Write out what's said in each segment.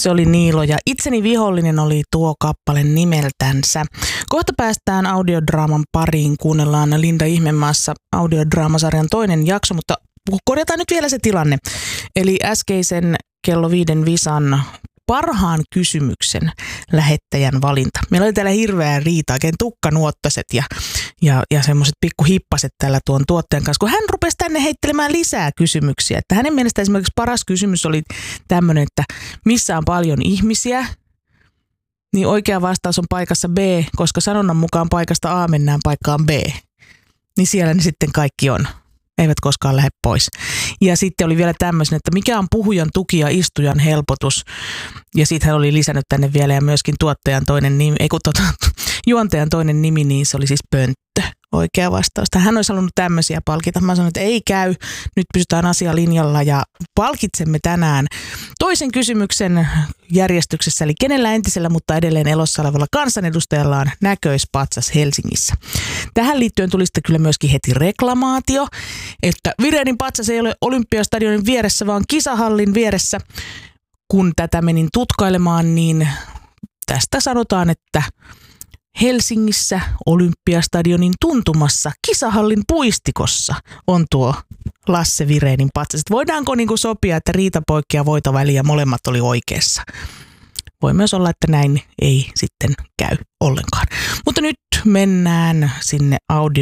Se oli Niilo ja Itseni vihollinen oli tuo kappale nimeltänsä. Kohta päästään audiodraaman pariin. Kuunnellaan Linda Ihmemaassa audiodraamasarjan toinen jakso, mutta korjataan nyt vielä se tilanne. Eli äskeisen kello 5 visan parhaan kysymyksen lähettäjän valinta. Meillä oli täällä hirveä riita, oikein tukkanuottaset ja semmoiset pikkuhippaset tällä tuon tuottajan kanssa, kun hän rupesi tänne heittelemään lisää kysymyksiä. Että hänen mielestä esimerkiksi paras kysymys oli tämmöinen, että missä on paljon ihmisiä, niin oikea vastaus on paikassa B, koska sanonnan mukaan paikasta A mennään paikkaan B. Niin siellä ne sitten kaikki on. Eivät koskaan lähde pois. Ja sitten oli vielä tämmöisen, että mikä on puhujan tuki ja istujan helpotus. Ja sitten hän oli lisännyt tänne vielä ja myöskin tuottajan toinen nimi, juontajan toinen nimi, niin se oli siis Pönttö. Oikea vastaus. Hän olisi halunnut tämmöisiä palkita. Mä sanoin, että ei käy. Nyt pysytään asialinjalla ja palkitsemme tänään toisen kysymyksen järjestyksessä. Eli kenellä entisellä, mutta edelleen elossa olevalla kansanedustajalla on näköispatsas Helsingissä. Tähän liittyen tuli sitten kyllä myöskin heti reklamaatio, että Virenin patsas ei ole Olympiastadionin vieressä, vaan kisahallin vieressä. Kun tätä menin tutkailemaan, niin tästä sanotaan, että Helsingissä Olympiastadionin tuntumassa kisahallin puistikossa on tuo Lasse Virenin patsas. Voidaanko sopia, että riita poikki ja voita väliä molemmat oli oikeassa? Voi myös olla, että näin ei sitten käy ollenkaan. Mutta nyt mennään sinne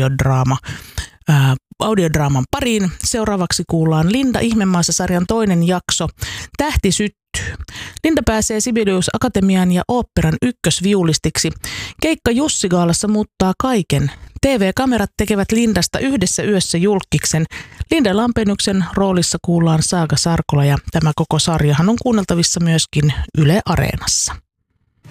audiodraaman pariin. Seuraavaksi kuullaan Linda Ihmemaassa sarjan toinen jakso, Tähti syttyy. Linda pääsee Sibelius Akatemian ja oopperan ykkösviulistiksi. Keikka Jussigaalassa muuttaa kaiken. TV-kamerat tekevät Lindasta yhdessä yössä julkkiksen. Linda Lampenuksen roolissa kuullaan Saaga Sarkola ja tämä koko sarjahan on kuunneltavissa myöskin Yle Areenassa.